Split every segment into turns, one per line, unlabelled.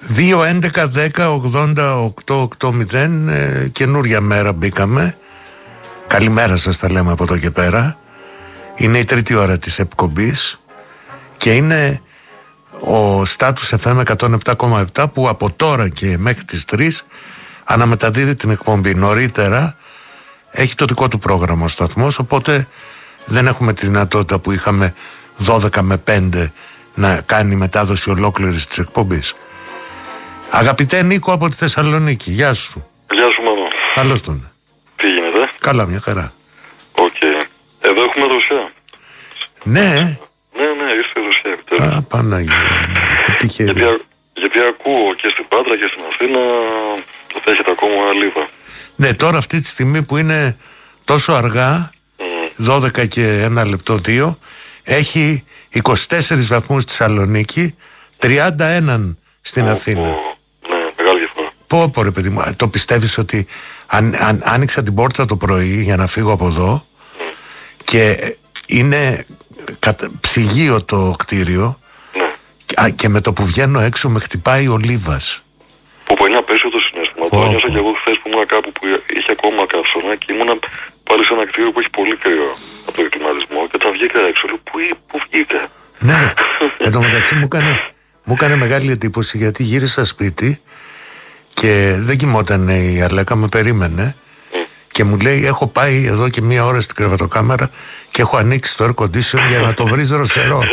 2-11-10-80-8-8-0. Καινούρια μέρα μπήκαμε. Καλημέρα σας τα λέμε από εδώ και πέρα. Είναι η τρίτη ώρα της εκπομπής και είναι ο Status FM 107,7 που από τώρα και μέχρι τις 3 αναμεταδίδει την εκπομπή. Νωρίτερα έχει το δικό του πρόγραμμα ο σταθμός, οπότε δεν έχουμε τη δυνατότητα που είχαμε 12 με 5 να κάνει μετάδοση ολόκληρης της εκπομπής. Αγαπητέ Νίκο από τη Θεσσαλονίκη, γεια σου.
Γεια σου Μάνο.
Καλώς τον.
Τι γίνεται?
Καλά, μια χαρά.
Οκ. Εδώ έχουμε δοσιά.
Ναι.
Ναι, ήρθε η δοσιά επιτέλους.
Α, Παναγία. Τυχερή.
Γιατί ακούω και στην Πάτρα και στην Αθήνα ότι έχετε ακόμα λίβα.
Ναι, τώρα αυτή τη στιγμή που είναι τόσο αργά, 12 και 1 λεπτό 2, έχει 24 βαθμούς στη Θεσσαλονίκη, 31 στην Αθήνα.
Ναι, μεγάλη διαφορά.
Πω ρε παιδί μου, το πιστεύεις ότι άνοιξα την πόρτα το πρωί για να φύγω από εδώ και είναι ψυγείο το κτίριο, και με το που βγαίνω έξω με χτυπάει ο Λίβας.
Που είναι απέσιο το συνέστημα. Το ένιωσα και εγώ χθες που ήμουν κάπου που είχε ακόμα καύσωνα και ήμουν πάλι σε ένα κτίριο που έχει πολύ κρύο από το κλιματισμό και όταν βγήκα έξω λέω πού βγήκα.
Ναι, εν τω μεταξύ μου έκανε μεγάλη εντύπωση γιατί γύρισα σπίτι και δεν κοιμόταν η Αλέκα, με περίμενε και μου λέει έχω πάει εδώ και 1 ώρα στην κρεβατοκάμερα και έχω ανοίξει το air condition για να το βρεις δροσερό.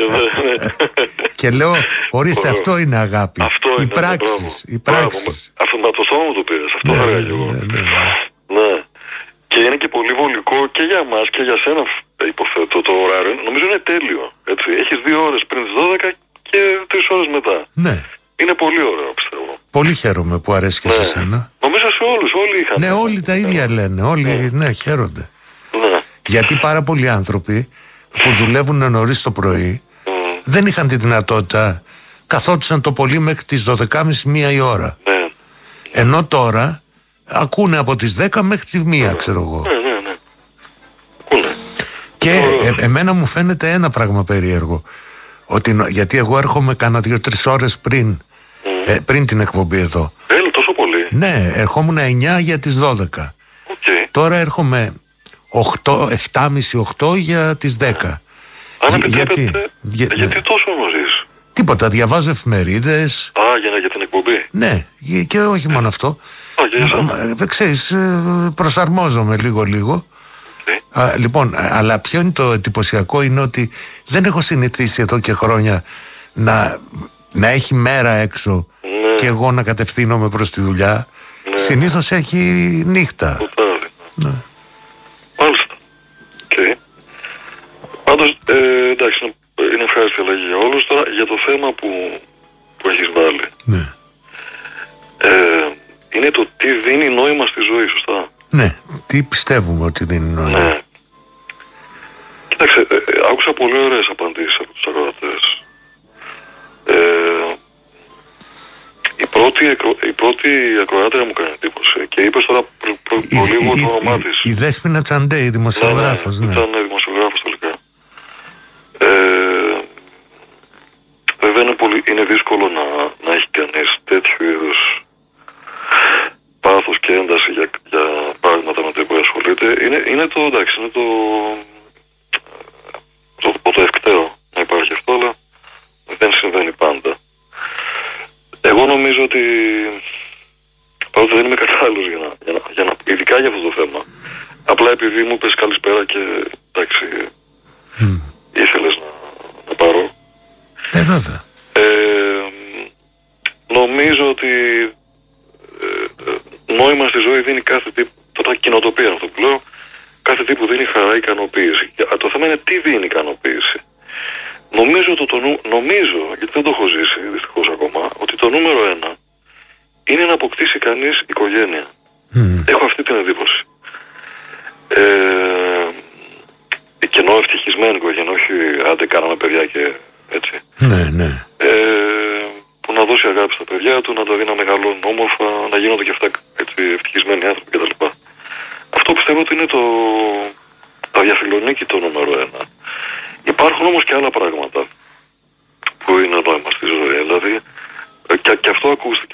Και λέω, ορίστε, αυτό είναι αγάπη. Οι πράξεις.
Αυτό με το στόμα μου το πήρες. Αυτό θα έλεγα και εγώ. Ναι. Και είναι και πολύ βολικό και για μας και για σένα, υποθέτω, το ωράριο. Νομίζω είναι τέλειο. Έτσι. Έχεις 2 ώρες πριν τις 12 και 3 ώρες μετά.
Ναι.
Είναι πολύ ωραίο, πιστεύω.
Πολύ χαίρομαι που αρέσει και σε σένα.
Νομίζω σε όλους, όλοι είχαν.
Ναι, όλοι τα ίδια λένε. Όλοι, ναι, χαίρονται. Ναι. Γιατί πάρα πολλοί άνθρωποι που δουλεύουν νωρίς το πρωί δεν είχαν τη δυνατότητα, καθόντουσαν το πολύ μέχρι τις 12.30-1 η ώρα.
Ναι.
Ενώ τώρα ακούνε από τις 10 μέχρι τη 1, ξέρω εγώ.
Ναι. Ακούνε.
Και εμένα μου φαίνεται ένα πράγμα περίεργο. Ότι, γιατί εγώ έρχομαι κάνα 2-3 ώρες πριν την εκπομπή εδώ.
Τόσο πολύ.
Ναι, ερχόμουν 9 για τις 12.
Okay.
Τώρα έρχομαι 7.30-8 για τις 10.
Γιατί τόσο νωρίς?
Τίποτα, διαβάζω εφημερίδες.
Για την εκπομπή.
Ναι, και όχι μόνο αυτό. Ξέρεις, προσαρμόζομαι λίγο. Okay. Λοιπόν, αλλά ποιο είναι το εντυπωσιακό είναι ότι δεν έχω συνηθίσει εδώ και χρόνια να έχει μέρα έξω και εγώ να κατευθύνομαι προς τη δουλειά. Συνήθως έχει νύχτα. Ναι.
Μάλιστα. Okay. Πάντως, εντάξει, είναι ευχάριστη αλλαγή για όλους. Τώρα, για το θέμα που έχεις βάλει.
Ναι.
Είναι το τι δίνει νόημα στη ζωή, σωστά?
Ναι, τι πιστεύουμε ότι δίνει νόημα.
Ναι. Κοίταξε, άκουσα πολύ ωραίες απαντήσεις από τους ακροατές. Η πρώτη ακροάτρια μου κάνει εντύπωση και είπες τώρα λίγο το όνομά της.
Η Δέσποινα Τσαντέ, η δημοσιογράφος.
Ναι. Ήταν δημοσιογράφος τελικά. Βέβαια είναι δύσκολο να έχει κανείς τέτοιου είδους πάθος και ένταση για πράγματα με τα οποία ασχολείται. Είναι το εντάξει, είναι το ευκταίο να υπάρχει αυτό, αλλά δεν συμβαίνει πάντα. Εγώ νομίζω ότι παρότι δεν είμαι κατάλληλος ειδικά για αυτό το θέμα, απλά επειδή μου πες καλησπέρα και εντάξει ήθελες να πάρω.
Βέβαια.
Νομίζω ότι νόημα στη ζωή δίνει κάθε τύπου, τώρα κοινοτοπία αυτό που λέω, κάθε τύπου δίνει χαρά, ικανοποίηση. Το θέμα είναι τι δίνει ικανοποίηση. Νομίζω, γιατί δεν το έχω ζήσει δυστυχώς ακόμα, ότι το νούμερο 1 είναι να αποκτήσει κανείς οικογένεια. Έχω αυτή την εντύπωση. Και εννοώ ευτυχισμένη οικογένεια, όχι άντε κάναμε παιδιά και έτσι.
Ναι.
Που να δώσει αγάπη στα παιδιά του, να τα δει να μεγαλώνουν όμορφα, να γίνονται και αυτά έτσι, ευτυχισμένοι άνθρωποι κτλ. Αυτό πιστεύω ότι είναι το αδιαφιλονίκη το νούμερο 1. Υπάρχουν όμως και άλλα πράγματα που είναι νόημα στη ζωή. Δηλαδή, και αυτό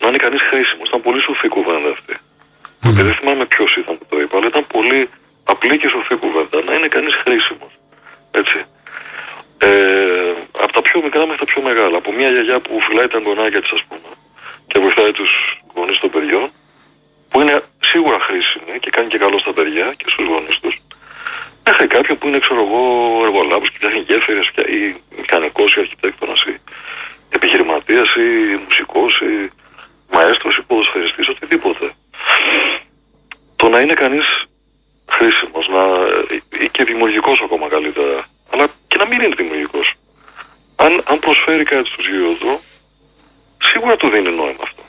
να είναι κανείς χρήσιμος. Ήταν πολύ σοφή κουβέντα αυτή. Δεν θυμάμαι ποιος ήταν που το είπα, αλλά ήταν πολύ απλή και σοφή κουβέντα. Να είναι κανείς χρήσιμος. Έτσι. Από τα πιο μικρά μέχρι τα πιο μεγάλα. Από μια γιαγιά που φυλάει τα εγγονάκια της, ας πούμε, και βοηθάει τους γονείς των παιδιών, που είναι σίγουρα χρήσιμη και κάνει και καλό στα παιδιά και στους γονείς τους. Μέχρι κάποιον που είναι, ξέρω εγώ, εργολάβος και φτιάχνει γέφυρες ή μηχανικός ή αρχιτέκτονας ή επιχειρηματίας ή μουσικός ή μαέστρος ή ποδοσφαιριστής, οτιδήποτε. Το να είναι κανείς χρήσιμος ή και δημιουργικός ακόμα καλύτερα, αλλά και να μην είναι δημιουργικός. Αν προσφέρει κάτι στους γύρω του, σίγουρα του δίνει νόημα αυτό.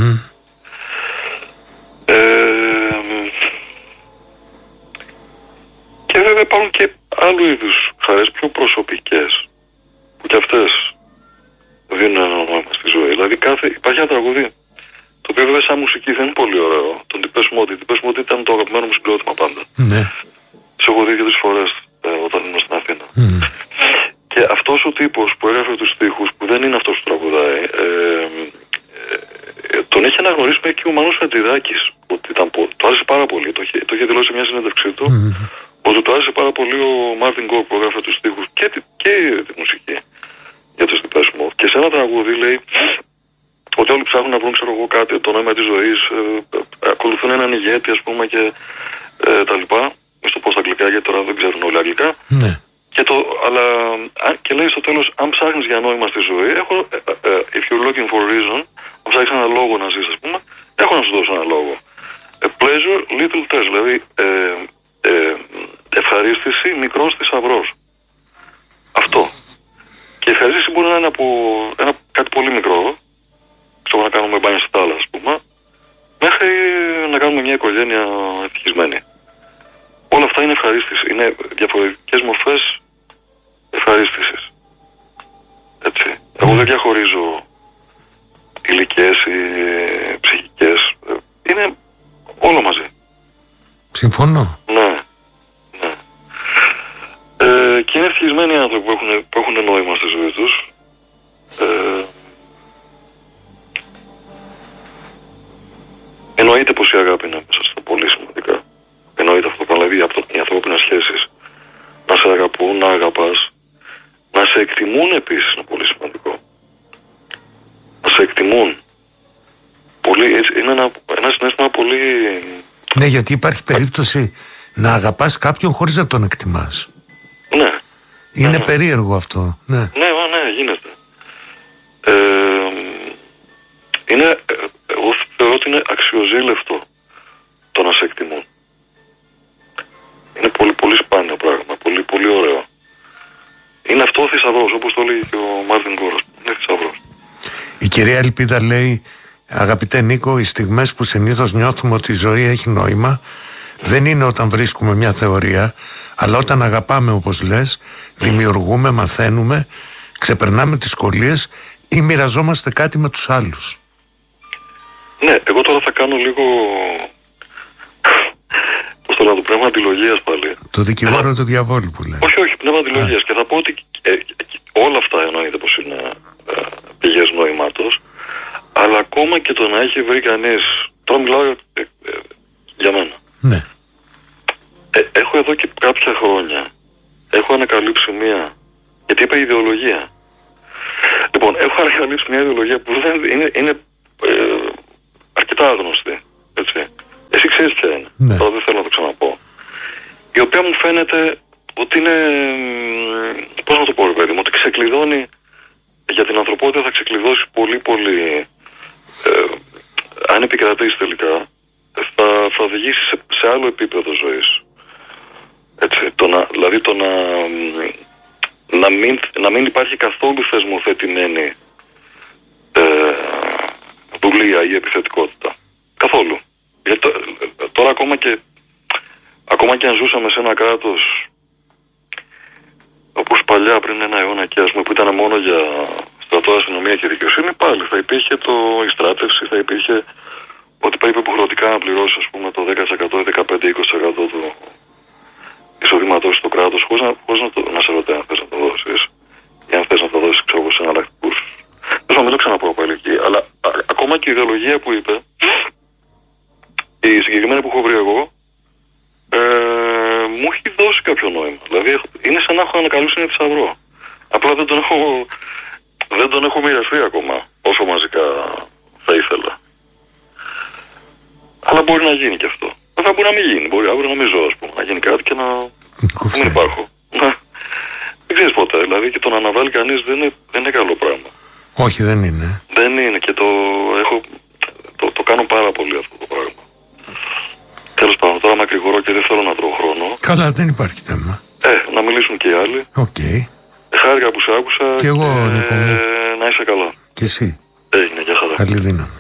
Και βέβαια υπάρχουν και άλλου είδους χαρές πιο προσωπικές, που και αυτές δίνουν ένα νόημα στη ζωή. Δηλαδή υπάρχει ένα τραγούδι, το οποίο βέβαια σαν μουσική δεν είναι πολύ ωραίο, τον Depeche Mode. Depeche Mode ήταν το αγαπημένο μου συγκρότημα πάντα. Ναι. Σε έχω δει και τις φορές όταν ήμουν στην Αθήνα. Και αυτός ο τύπος που έγραφε τους στίχους, που δεν είναι αυτός που τραγουδάει, τον έχει αναγνωρίσει και ο Μανώλης Χατζηδάκης, ότι το άρεσε πάρα πολύ. Το είχε δηλώσει σε μια συνέντευξή του, ότι το άρεσε πάρα πολύ ο Μάρτιν Γκορ που έγραφε τους στίχους και τη μουσική για τους Depeche Mode. Και σε ένα τραγούδι λέει ότι όλοι ψάχνουν να βρουν, ξέρω εγώ, κάτι, το νόημα της ζωής, ακολουθούν έναν ηγέτη, ας πούμε, και τα λοιπά. Μη στο πω στα αγγλικά, γιατί τώρα δεν ξέρουν όλοι αγγλικά. Ναι. Και λέει στο τέλος, αν ψάχνεις για νόημα στη ζωή, if you're looking for a reason, αν ψάχνεις ένα λόγο να ζεις, ας πούμε, έχω να σου δώσω ένα λόγο. A pleasure, little test, δηλαδή ευχαρίστηση, μικρός θησαυρός. Αυτό. Και η ευχαρίστηση μπορεί να είναι από κάτι πολύ μικρό, ξέρω, να κάνουμε μπάνια στη θάλασσα, ας πούμε, μέχρι να κάνουμε μια οικογένεια ευτυχισμένη. Όλα αυτά είναι ευχαρίστηση. Είναι διαφορετικές μορφές ευχαρίστησης. Έτσι. Εγώ δεν διαχωρίζω ηλικίες ή ψυχικές. Είναι όλο μαζί.
Συμφωνώ.
Ναι. Και είναι ευτυχισμένοι άνθρωποι που έχουν νόημα στη ζωή τους. Εννοείται πως η αγάπη είναι μέσα στα πολύ σημαντικά. Εννοείται αυτό, δηλαδή οι ανθρώπινες σχέσεις. Να σε αγαπούν, να αγαπάς. Να σε εκτιμούν επίσης είναι πολύ σημαντικό. Να σε εκτιμούν. Πολύ, έτσι, είναι ένα συναίσθημα πολύ...
Ναι, γιατί υπάρχει περίπτωση να αγαπάς κάποιον χωρίς να τον εκτιμάς.
Ναι.
Είναι περίεργο αυτό. Ναι,
γίνεται. Εγώ θεωρώ ότι είναι αξιοζήλευτο το να σε εκτιμούν. Είναι πολύ, πολύ σπάνιο πράγμα, πολύ, πολύ ωραίο. Είναι αυτό ο θησαυρός, όπως το λέει και ο Μάρτιν Γκορ. Είναι θησαυρός.
Η κυρία Ελπίδα λέει, αγαπητέ Νίκο, οι στιγμές που συνήθως νιώθουμε ότι η ζωή έχει νόημα δεν είναι όταν βρίσκουμε μια θεωρία, αλλά όταν αγαπάμε, όπως λες, δημιουργούμε, μαθαίνουμε, ξεπερνάμε τις σχολίες ή μοιραζόμαστε κάτι με τους άλλους.
Ναι, εγώ τώρα θα κάνω λίγο... πώς το λέω, το πνεύμα αντιλογίας πάλι.
Το δικηγόρο του διαβόλου που λέει.
Όχι, πνεύμα αντιλογίας. Και θα πω ότι όλα αυτά εννοείται πως είναι πηγές νοήματος, αλλά ακόμα και το να έχει βρει κανείς... Τώρα μιλάω για μένα.
Ναι.
Έχω εδώ και κάποια χρόνια, έχω ανακαλύψει μία, γιατί είπα ιδεολογία. Λοιπόν, έχω ανακαλύψει μια ιδεολογία που είναι αρκετά άγνωστη, έτσι. Εσύ ξέρεις ποια είναι,
ναι.
Τώρα δεν θέλω να το ξαναπώ. Η οποία μου φαίνεται ότι είναι, πώς να το πω ρε παιδί μου, ότι ξεκλειδώνει, για την ανθρωπότητα θα ξεκλειδώσει πολύ πολύ, αν επικρατήσει τελικά, θα οδηγήσει σε άλλο επίπεδο ζωής. Έτσι, δηλαδή να μην υπάρχει καθόλου θεσμοθετημένη δουλεία ή επιθετικότητα. Καθόλου. Γιατί τώρα ακόμα και αν ζούσαμε σε ένα κράτος όπως παλιά πριν ένα αιώνα και ας πούμε, που ήταν μόνο για στρατό, αστυνομία και δικαιοσύνη, πάλι θα υπήρχε η στράτευση, θα υπήρχε ότι πρέπει υποχρεωτικά να πληρώσει ας πούμε το 10%, 15-20% του εισοδήματος στο κράτος, χωρίς να σε ρωτάει αν θες να το δώσεις ή αν θες να το δώσεις ξέρω σε εναλλακτικούς. να μην το ξαναπώ εκεί, αλλά ακόμα και η ιδεολογία που είπε, η συγκεκριμένη που έχω βρει εγώ, μου έχει δώσει κάποιο νόημα. Δηλαδή είναι σαν να έχω ανακαλούσει ένα θησαυρό. Απλά δεν τον έχω μοιραστεί ακόμα όσο μαζικά θα ήθελα. Αλλά μπορεί να γίνει και αυτό. Βέβαια μπορεί να μην γίνει. Μπορεί αύριο να μην ζω, ας πούμε, να γίνει κάτι και να μην υπάρχω. Δεν ξέρεις ποτέ. Δηλαδή και το να αναβάλει κανείς δεν είναι καλό πράγμα.
Όχι, δεν είναι.
Δεν είναι και το κάνω πάρα πολύ αυτό το πράγμα. Τέλος πάντων, τώρα μακρηγορώ και δεν θέλω να τρώω χρόνο.
Καλά, δεν υπάρχει θέμα.
Να μιλήσουν και οι άλλοι.
Οκ.
Χάρηκα που σε άκουσα.
Και εγώ, Νίκο.
Να είσαι καλά.
Και εσύ.
Έγινε, για χαρά.
Καλή δύναμη.